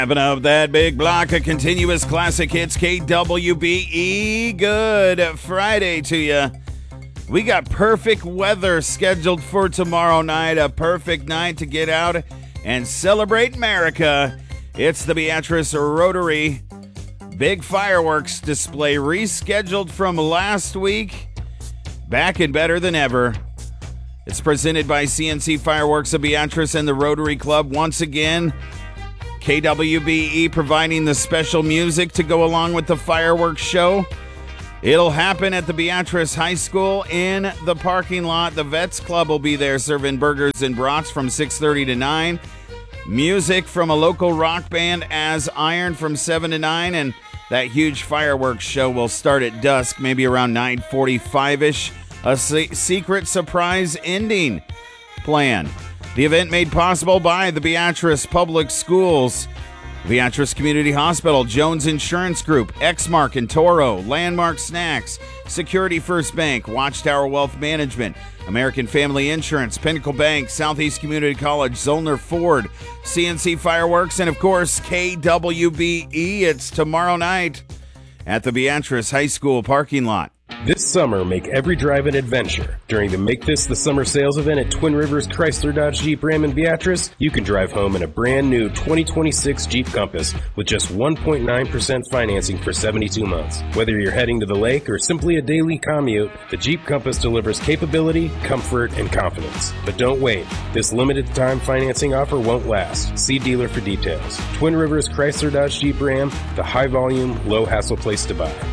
Wrapping up that big block of continuous classic hits, KWBE. Good Friday to you. We got perfect weather scheduled for tomorrow night. A perfect night to get out and celebrate America. It's the Beatrice Rotary big fireworks display rescheduled from last week. Back and better than ever. It's presented by CNC Fireworks of Beatrice and the Rotary Club once again. KWBE providing the special music to go along with the fireworks show. It'll happen at the Beatrice High School in the parking lot. The Vets Club will be there serving burgers and brats from 6:30 to 9. Music from a local rock band as Iron from 7 to 9. And that huge fireworks show will start at dusk, maybe around 9:45-ish. A secret surprise ending plan. The event made possible by the Beatrice Public Schools, Beatrice Community Hospital, Jones Insurance Group, Exmark and Toro, Landmark Snacks, Security First Bank, Watchtower Wealth Management, American Family Insurance, Pinnacle Bank, Southeast Community College, Zollner Ford, CNC Fireworks, and of course, KWBE. It's tomorrow night at the Beatrice High School parking lot. This summer, make every drive an adventure. During the Make This the Summer sales event at Twin Rivers Chrysler Dodge Jeep Ram in Beatrice, you can drive home in a brand new 2026 Jeep Compass with just 1.9% financing for 72 months. Whether you're heading to the lake or simply a daily commute, the Jeep Compass delivers capability, comfort, and confidence. But don't wait. This limited time financing offer won't last. See dealer for details. Twin Rivers Chrysler Dodge Jeep Ram, the high volume, low hassle place to buy.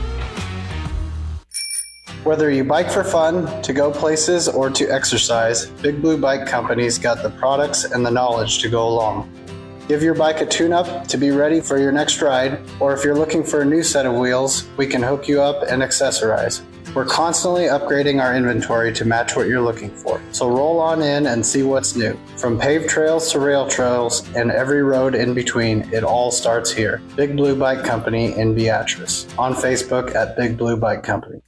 Whether you bike for fun, to go places, or to exercise, Big Blue Bike Company's got the products and the knowledge to go along. Give your bike a tune-up to be ready for your next ride, or if you're looking for a new set of wheels, we can hook you up and accessorize. We're constantly upgrading our inventory to match what you're looking for. So roll on in and see what's new. From paved trails to rail trails and every road in between, it all starts here. Big Blue Bike Company in Beatrice. On Facebook at Big Blue Bike Company.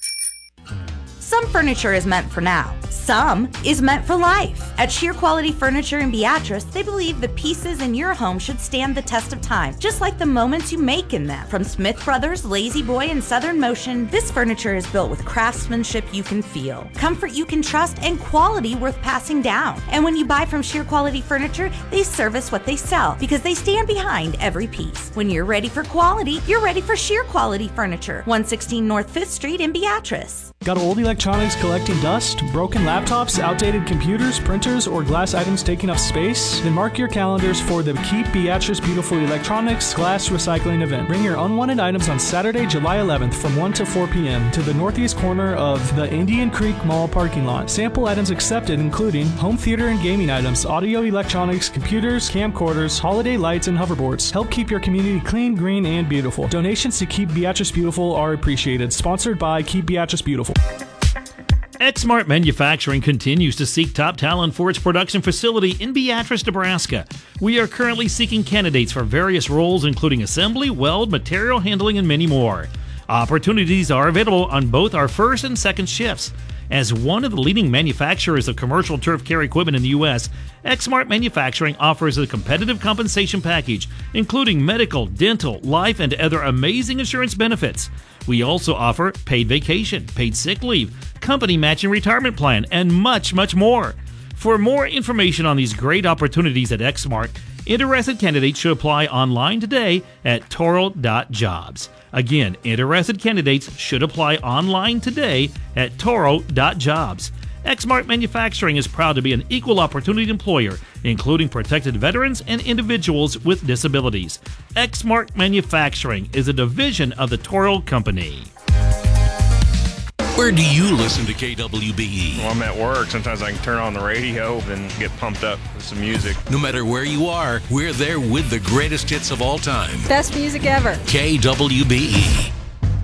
Some furniture is meant for now. Some is meant for life. At Sheer Quality Furniture in Beatrice, they believe the pieces in your home should stand the test of time, just like the moments you make in them. From Smith Brothers, Lazy Boy, and Southern Motion, this furniture is built with craftsmanship you can feel, comfort you can trust, and quality worth passing down. And when you buy from Sheer Quality Furniture, they service what they sell because they stand behind every piece. When you're ready for quality, you're ready for Sheer Quality Furniture, 116 North 5th Street in Beatrice. Got old electronics collecting dust, broken laptops, outdated computers, printers, or glass items taking up space? Then mark your calendars for the Keep Beatrice Beautiful Electronics Glass Recycling event. Bring your unwanted items on Saturday, July 11th from 1 to 4 p.m. to the northeast corner of the Indian Creek Mall parking lot. Sample items accepted including home theater and gaming items, audio electronics, computers, camcorders, holiday lights, and hoverboards. Help keep your community clean, green, and beautiful. Donations to Keep Beatrice Beautiful are appreciated. Sponsored by Keep Beatrice Beautiful. Exmark Manufacturing continues to seek top talent for its production facility in Beatrice, Nebraska. We are currently seeking candidates for various roles including assembly, weld, material handling, and many more. Opportunities are available on both our first and second shifts. As one of the leading manufacturers of commercial turf care equipment in the U.S., Exmark Manufacturing offers a competitive compensation package, including medical, dental, life, and other amazing insurance benefits. We also offer paid vacation, paid sick leave, company matching retirement plan, and much, much more. For more information on these great opportunities at Exmark, interested candidates should apply online today at toro.jobs. Again, interested candidates should apply online today at toro.jobs. Exmark Manufacturing is proud to be an equal opportunity employer, including protected veterans and individuals with disabilities. Exmark Manufacturing is a division of the Toro Company. Where do you listen to KWBE? Well, I'm at work. Sometimes I can turn on the radio and get pumped up with some music. No matter where you are, we're there with the greatest hits of all time. Best music ever. KWBE.